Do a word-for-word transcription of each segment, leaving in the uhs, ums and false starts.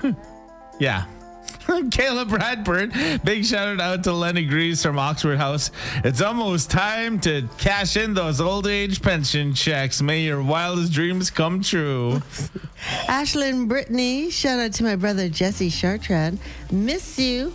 Yeah. Caleb Bradford, big shout out to Lenny Greaves from Oxford House. It's almost time to cash in those old age pension checks. May your wildest dreams come true. Ashlyn Brittany, shout out to my brother Jesse Chartrand. Miss you.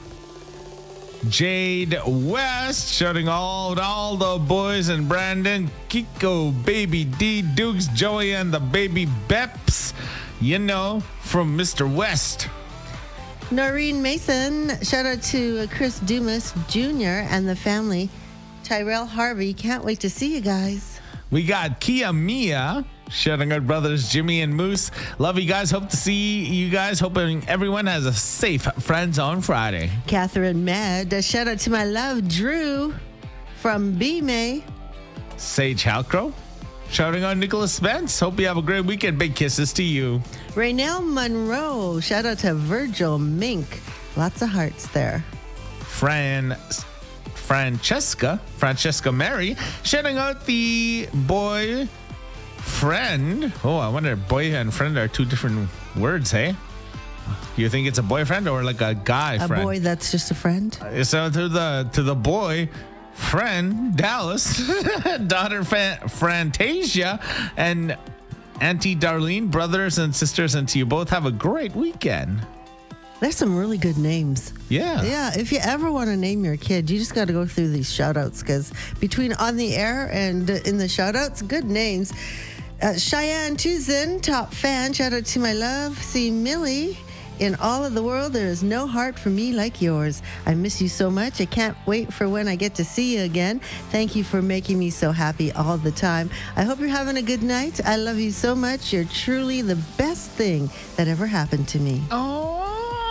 Jade West, shouting all all the boys and Brandon, Kiko, Baby D, Dukes, Joey, and the baby Beps. You know, from Mister West. Noreen Mason, shout out to Chris Dumas Junior and the family. Tyrell Harvey, can't wait to see you guys. We got Kia Mia, shouting out brothers Jimmy and Moose. Love you guys. Hope to see you guys. Hoping everyone has a safe Friends on Friday. Catherine Mad, a shout out to my love Drew from B May. Sage Halcrow, shouting out Nicholas Spence. Hope you have a great weekend. Big kisses to you. Raynell Monroe, shout out to Virgil Mink. Lots of hearts there. Fran, Francesca, Francesca Mary, shouting out the boy friend. Oh, I wonder if boy and friend are two different words, hey? You think it's a boyfriend or like a guy A friend? boy that's just a friend? So to the to the boy friend, Dallas, daughter Fan, Fantasia, and Auntie Darlene, brothers and sisters, and to you both, have a great weekend. There's some really good names. Yeah. Yeah, if you ever want to name your kid, you just got to go through these shout outs because between on the air and in the shout outs, good names. Uh, Cheyenne Tuzin, top fan. Shout out to my love. See Millie. In all of the world, there is no heart for me like yours. I miss you so much. I can't wait for when I get to see you again. Thank you for making me so happy all the time. I hope you're having a good night. I love you so much. You're truly the best thing that ever happened to me. Oh,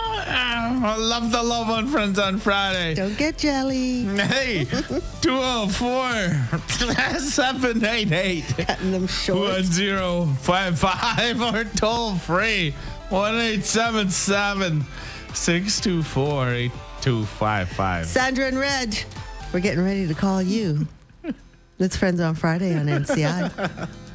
I love the love on Friends on Friday. Don't get jelly. Hey, two oh four, seven eight eight, Cutting them short. one zero five five or toll free one eight seven seven, six two four, eight two five five. Sandra and Reg, we're getting ready to call you. It's Friends on Friday on N C I.